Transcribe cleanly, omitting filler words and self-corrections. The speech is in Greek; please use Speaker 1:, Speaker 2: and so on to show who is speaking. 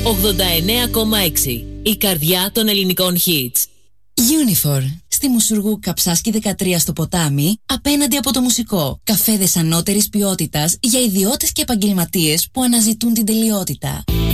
Speaker 1: 89,6. Η καρδιά των ελληνικών hits.
Speaker 2: Unifor. Στη Μουσουργού Καψάσκη 13 στο Ποτάμι, απέναντι από το Μουσικό. Καφέδες ανώτερης ποιότητας για ιδιώτες και επαγγελματίες που αναζητούν την τελειότητα.